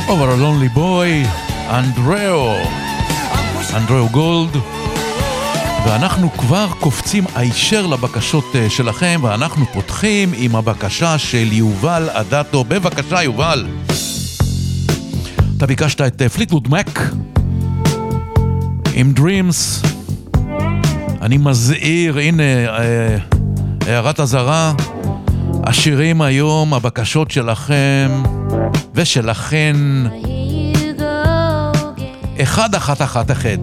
Over a Lonely Boy, אנדריאו גולד. ואנחנו כבר קופצים הישר לבקשות שלכם, ואנחנו פותחים עם הבקשה של יובל אדטו. בבקשה יובל. אתה ביקשת את פליטווד מק עם Dreams. אני מזהיר, הנה הערת הזרה, השירים היום, הבקשות שלכם ושלכן 1111